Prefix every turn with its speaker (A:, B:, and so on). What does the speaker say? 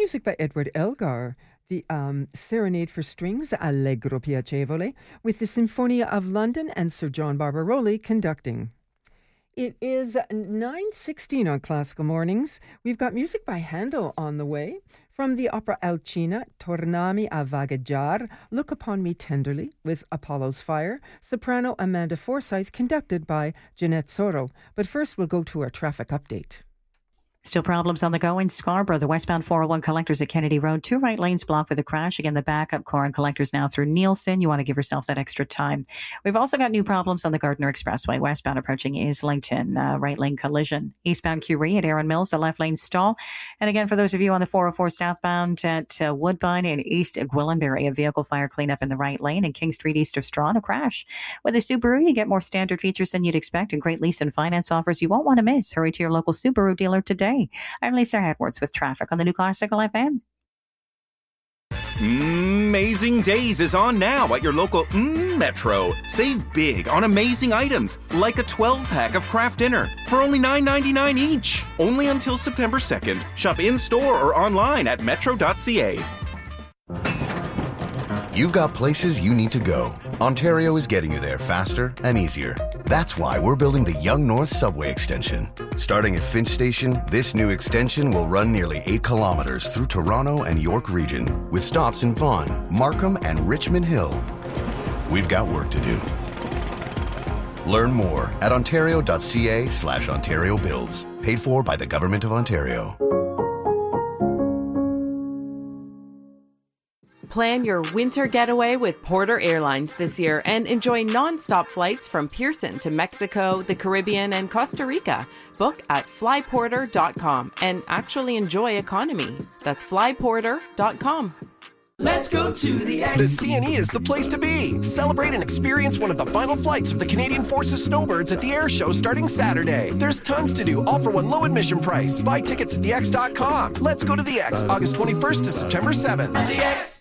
A: Music by Edward Elgar. The Serenade for Strings, Allegro Piacevole, with the Sinfonia of London and Sir John Barbaroli conducting. It is 9:16 on Classical Mornings. We've got music by Handel on the way. From the opera Alcina, Tornami a vagheggiar, Look Upon Me Tenderly, with Apollo's Fire, soprano Amanda Forsyth, conducted by Jeanette Sorrell. But first, we'll go to our traffic update.
B: Still problems on the go in Scarborough. The westbound 401 collectors at Kennedy Road. 2 right lanes blocked with a crash. Again, the backup core and collectors now through Nielsen. You want to give yourself that extra time. We've also got new problems on the Gardiner Expressway. Westbound approaching Islington. Right lane collision. Eastbound Curie at Erin Mills. The left lane stall. And again, for those of you on the 404 southbound at Woodbine and East Gwillimbury, a vehicle fire cleanup in the right lane. And King Street east of Strawn, a crash. With a Subaru, you get more standard features than you'd expect and great lease and finance offers you won't want to miss. Hurry to your local Subaru dealer today. I'm Lisa Edwards with traffic on the new Classical FM.
C: Amazing Days is on now at your local Metro. Save big on amazing items like a 12-pack of Kraft Dinner for only $9.99 each. Only until September 2nd. Shop in-store or online at metro.ca.
D: You've got places you need to go. Ontario is getting you there faster and easier. That's why we're building the Yonge North Subway Extension. Starting at Finch Station, this new extension will run nearly 8 kilometers through Toronto and York region, with stops in Vaughan, Markham, and Richmond Hill. We've got work to do. Learn more at ontario.ca/Ontario Builds. Paid for by the Government of Ontario.
E: Plan your winter getaway with Porter Airlines this year and enjoy non-stop flights from Pearson to Mexico, the Caribbean, and Costa Rica. Book at flyporter.com and actually enjoy economy. That's flyporter.com.
F: Let's go to the X.
G: The CNE is the place to be. Celebrate and experience one of the final flights of the Canadian Forces Snowbirds at the air show starting Saturday. There's tons to do, all for one low admission price. Buy tickets at thex.com. Let's go to the X, August 21st to September 7th.
F: The X.